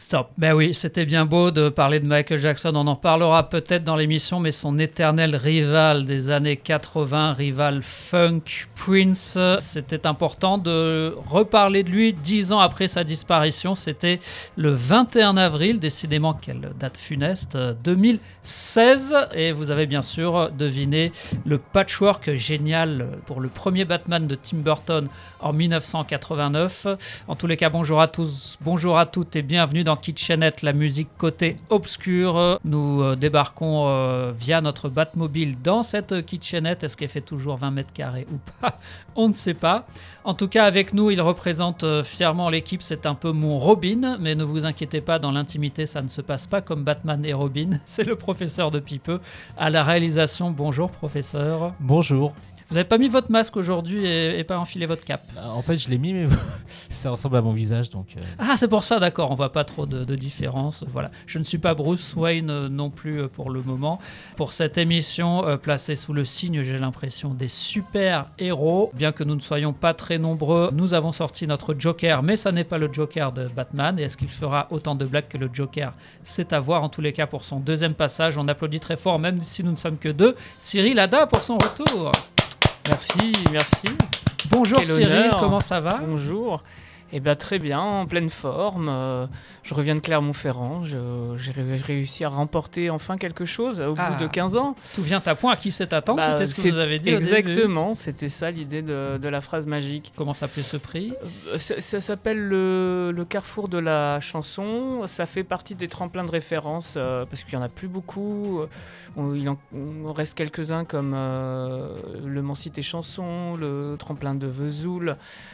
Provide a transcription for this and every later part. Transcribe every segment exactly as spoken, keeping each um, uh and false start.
Stop. Ben oui, c'était bien beau de parler de Michael Jackson. On en parlera peut-être dans l'émission, mais son éternel rival des années quatre-vingts, rival funk, Prince, c'était important de reparler de lui dix ans après sa disparition. C'était le vingt et un avril, décidément quelle date funeste, deux mille seize. Et vous avez bien sûr deviné le patchwork génial pour le premier Batman de Tim Burton en dix-neuf cent quatre-vingt-neuf. En tous les cas, bonjour à tous, bonjour à toutes et bienvenue dans Kitchenette, la musique côté obscur. Nous euh, débarquons euh, via notre Batmobile dans cette Kitchenette. Est-ce qu'elle fait toujours vingt mètres carrés ou pas? On ne sait pas. En tout cas, avec nous, il représente euh, fièrement l'équipe. C'est un peu mon Robin, mais ne vous inquiétez pas, dans l'intimité, ça ne se passe pas comme Batman et Robin. C'est le professeur de Pipeux à la réalisation. Bonjour, professeur. Bonjour. Vous n'avez pas mis votre masque aujourd'hui et, et pas enfilé votre cape? En fait, je l'ai mis, mais ça ressemble à mon visage, donc... Euh... Ah, c'est pour ça, d'accord, on voit pas trop de, de différence. Voilà. Je ne suis pas Bruce Wayne euh, non plus euh, pour le moment. Pour cette émission euh, placée sous le signe, j'ai l'impression, des super-héros. Bien que nous ne soyons pas très nombreux, nous avons sorti notre Joker, mais ça n'est pas le Joker de Batman. Et est-ce qu'il fera autant de blagues que le Joker? C'est à voir. En tous les cas, pour son deuxième passage, on applaudit très fort, même si nous ne sommes que deux. Cyril Hada pour son retour. Merci, merci. Bonjour Quel Cyril, honneur. Comment ça va? Bonjour. Eh bien très bien, en pleine forme. Euh, je reviens de Clermont-Ferrand. Je, j'ai ré- réussi à remporter enfin quelque chose au ah, bout de quinze ans. Tout vient à point. À qui c'est attendre? Bah, C'était ce que c'est vous avez dit exactement, au début. c'était ça l'idée de, de la phrase magique. Comment s'appelait ce prix? euh, ça, ça s'appelle le, le Carrefour de la chanson. Ça fait partie des tremplins de référence euh, parce qu'il n'y en a plus beaucoup. On, il en on reste quelques-uns comme euh, le Mancité Chanson, le tremplin de Vesoul.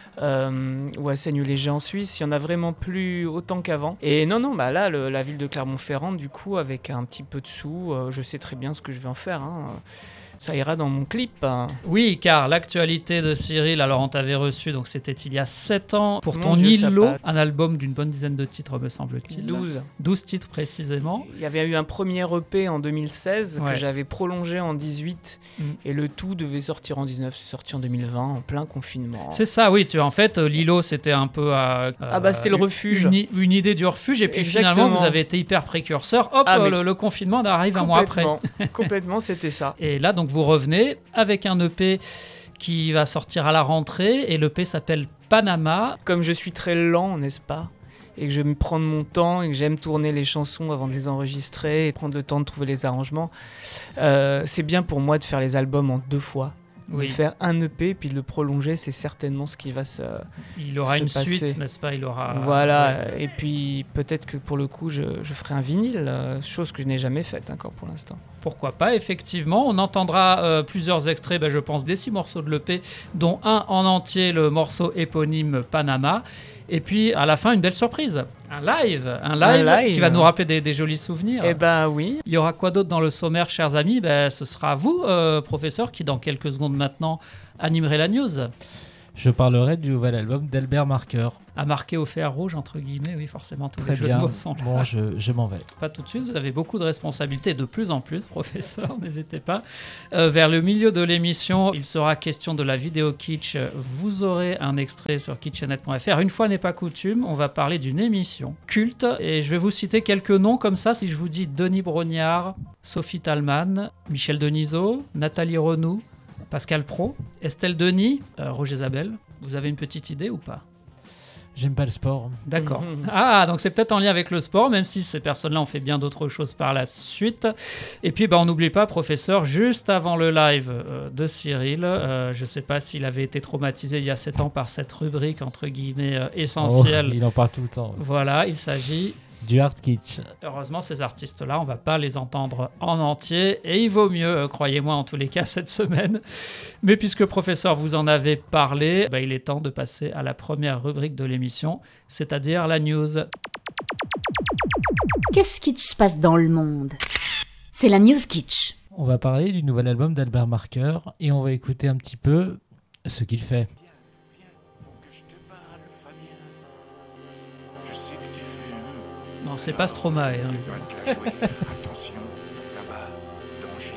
Euh, ou à Seigne-Léger en Suisse, il y en a vraiment plus autant qu'avant. Et non, non, bah là, le, la ville de Clermont-Ferrand, du coup, avec un petit peu de sous, euh, je sais très bien ce que je vais en faire. Hein. Ça ira dans mon clip. Oui, car l'actualité de Cyril, alors on t'avait reçu, donc c'était il y a sept ans, pour Mon ton Dieu, ça îlot, passe. un album d'une bonne dizaine de titres, me semble-t-il. douze. douze titres précisément. Il y avait eu un premier E P en deux mille seize Ouais. que j'avais prolongé en dix-huit Mm. et le tout devait sortir en dix-neuf, c'est sorti en deux mille vingt, en plein confinement. C'est ça, oui. Tu, en fait, euh, l'îlot, c'était un peu... euh, Ah bah c'était le une- refuge. Une, une idée du refuge, et puis Exactement. finalement, vous avez été hyper précurseur. Hop, Ah, euh, mais le, le confinement arrive un mois après. Complètement, complètement, c'était ça. Et là, donc, vous revenez avec un E P qui va sortir à la rentrée, et l'E P s'appelle Panama. Comme je suis très lent, n'est-ce pas, et que je me prends mon temps et que j'aime tourner les chansons avant de les enregistrer et prendre le temps de trouver les arrangements, euh, c'est bien pour moi de faire les albums en deux fois. Oui. De faire un E P puis de le prolonger, c'est certainement ce qui va se... Il aura se une passer. suite, n'est-ce pas? Il aura... Voilà, Ouais. et puis peut-être que pour le coup, je, je ferai un vinyle, euh, chose que je n'ai jamais faite encore pour l'instant. Pourquoi pas, effectivement. On entendra euh, plusieurs extraits, ben, je pense, des six morceaux de l'E P, dont un en entier, le morceau éponyme Panama. Et puis, à la fin, une belle surprise. Un live, un live, Un live. qui va nous rappeler des, des jolis souvenirs. Eh ben oui, Il y aura quoi d'autre dans le sommaire, chers amis? Ben, ce sera vous, euh, professeur, qui, dans quelques secondes maintenant, animerez la news. Je parlerai du nouvel album d'Albert Marker. À marquer au fer rouge, entre guillemets, oui, forcément, tous Très les jeux bien. de mots sont là. Bon, je, je m'en vais. Pas tout de suite, vous avez beaucoup de responsabilités, de plus en plus, professeur, n'hésitez pas. Euh, vers le milieu de l'émission, il sera question de la vidéo kitsch. Vous aurez un extrait sur kitchenette point f r. Une fois n'est pas coutume, on va parler d'une émission culte, et je vais vous citer quelques noms comme ça. Si je vous dis Denis Brognard, Sophie Talman, Michel Denisot, Nathalie Renou, Pascal Praud, Estelle Denis, euh, Roger Zabel, vous avez une petite idée ou pas? J'aime pas le sport. D'accord. Mhm. Ah, donc c'est peut-être en lien avec le sport, même si ces personnes-là ont fait bien d'autres choses par la suite. Et puis, bah, on n'oublie pas, professeur, juste avant le live euh, de Cyril, euh, je ne sais pas s'il avait été traumatisé il y a sept ans par cette rubrique, entre guillemets, euh, essentielle. Oh, il en parle tout le temps. Voilà, il s'agit... Du hard kitsch. Heureusement, ces artistes-là, on ne va pas les entendre en entier. Et il vaut mieux, euh, croyez-moi, en tous les cas, cette semaine. Mais puisque, professeur, vous en avez parlé, bah, il est temps de passer à la première rubrique de l'émission, c'est-à-dire la news. Qu'est-ce qui se passe dans le monde? C'est la news kitsch. On va parler du nouvel album d'Albert Marker et on va écouter un petit peu ce qu'il fait. Non, c'est pas Stromae. Hein. Attention, tabac, danger.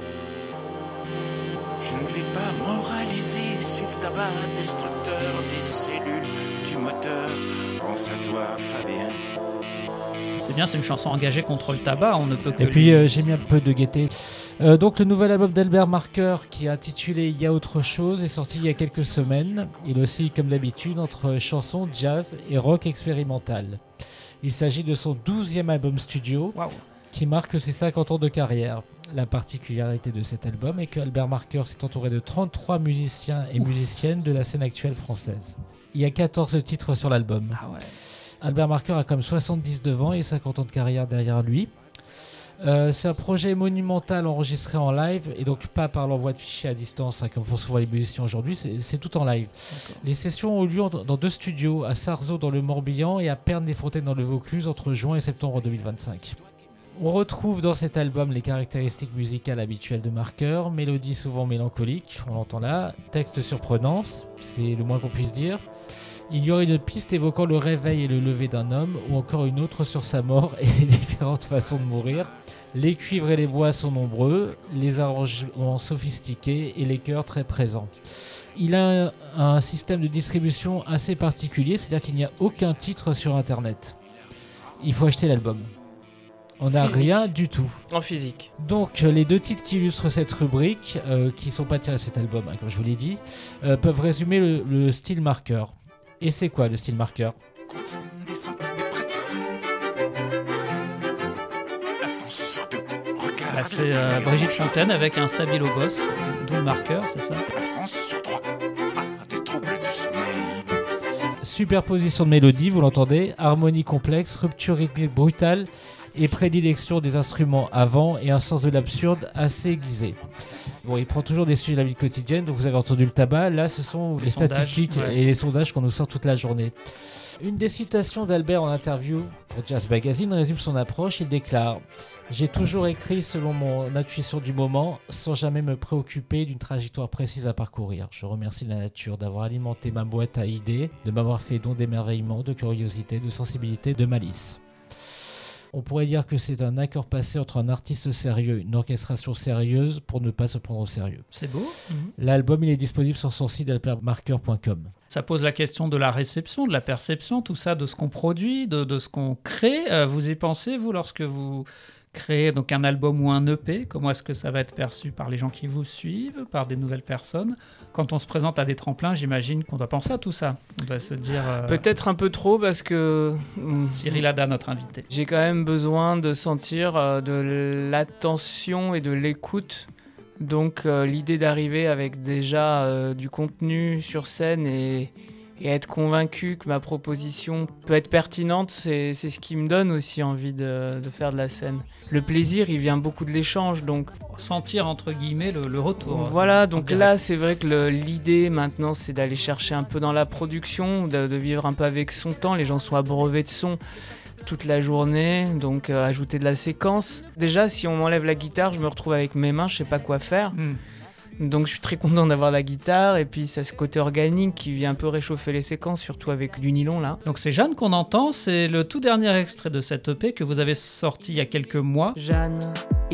Je ne vais pas moraliser sur le tabac destructeur des cellules du moteur. Pense à toi, Fabien. C'est bien, c'est une chanson engagée contre le tabac, on ne peut que... Et puis euh, j'ai mis un peu de gaieté. Euh, donc le nouvel album d'Albert Marker, qui est intitulé Il y a autre chose, est sorti il y a quelques semaines. Il oscille comme d'habitude entre chansons, jazz et rock expérimental. Il s'agit de son douzième album studio, Waouh. qui marque ses cinquante ans de carrière. La particularité de cet album est que Albert Marker s'est entouré de trente-trois musiciens et musiciennes de la scène actuelle française. Il y a quatorze titres sur l'album. Ah ouais. Albert Marker a comme soixante-dix-neuf ans et cinquante ans de carrière derrière lui. Euh, c'est un projet monumental enregistré en live et donc pas par l'envoi de fichiers à distance, hein, comme font souvent les musiciens aujourd'hui, c'est, c'est tout en live. D'accord. Les sessions ont lieu en- dans deux studios, à Sarzeau dans le Morbihan et à Pernes-les-Fontaines dans le Vaucluse entre juin et septembre deux mille vingt-cinq. On retrouve dans cet album les caractéristiques musicales habituelles de Marker, mélodie souvent mélancolique, on l'entend là, texte surprenant, c'est le moins qu'on puisse dire. Il y aurait une piste évoquant le réveil et le lever d'un homme, ou encore une autre sur sa mort et les différentes façons de mourir. Les cuivres et les bois sont nombreux, les arrangements sophistiqués et les chœurs très présents. Il a un, un système de distribution assez particulier, c'est-à-dire qu'il n'y a aucun titre sur Internet. Il faut acheter l'album. On n'a Physique. rien du tout. En physique. Donc euh, les deux titres qui illustrent cette rubrique, euh, qui ne sont pas tirés de cet album, hein, comme je vous l'ai dit, euh, peuvent résumer le, le style Marker. Et c'est quoi le style Marker ? Consomme des antidépresseurs. La France sur deux. Regarde. Bah, c'est euh, Brigitte Fontaine avec un stabilo boss, d'où le marqueur, c'est ça. La France sur trois. Ah, des troubles du sommeil. Superposition de mélodies, vous l'entendez, harmonie complexe, rupture rythmique brutale et prédilection des instruments avant et un sens de l'absurde assez aiguisé. Bon, il prend toujours des sujets de la vie quotidienne, donc vous avez entendu le tabac, là ce sont les, Les sondages, statistiques ouais. et les sondages qu'on nous sort toute la journée. Une des citations d'Albert en interview pour Jazz Magazine résume son approche, il déclare « J'ai toujours écrit selon mon intuition du moment, sans jamais me préoccuper d'une trajectoire précise à parcourir. Je remercie la nature d'avoir alimenté ma boîte à idées, de m'avoir fait don d'émerveillement, de curiosité, de sensibilité, de malice. » On pourrait dire que c'est un accord passé entre un artiste sérieux et une orchestration sérieuse pour ne pas se prendre au sérieux. C'est beau. L'album il est disponible sur son site alper marker point com. Ça pose la question de la réception, de la perception, tout ça, de ce qu'on produit, de, de ce qu'on crée. Euh, vous y pensez, vous, lorsque vous créez donc un album ou un E P ? Comment est-ce que ça va être perçu par les gens qui vous suivent, par des nouvelles personnes ? Quand on se présente à des tremplins, j'imagine qu'on doit penser à tout ça. On doit se dire... euh, Peut-être un peu trop parce que mm, Cyril Hada, notre invité. j'ai quand même besoin de sentir euh, de l'attention et de l'écoute. Donc euh, l'idée d'arriver avec déjà euh, du contenu sur scène et, et être convaincu que ma proposition peut être pertinente, c'est, c'est ce qui me donne aussi envie de, de faire de la scène. Le plaisir, il vient beaucoup de l'échange, donc Sentir, entre guillemets, le, le retour. voilà, en donc direct. là, c'est vrai que le- l'idée maintenant, c'est d'aller chercher un peu dans la production, de, de vivre un peu avec son temps. Les gens sont abreuvés de son toute la journée, donc euh, ajouter de la séquence. Déjà, si on m'enlève la guitare, je me retrouve avec mes mains, je sais pas quoi faire. Hmm. Donc je suis très content d'avoir la guitare, et puis ça ce côté organique qui vient un peu réchauffer les séquences, surtout avec du nylon là. Donc c'est Jeanne qu'on entend, c'est le tout dernier extrait de cette E P que vous avez sorti il y a quelques mois. Jeanne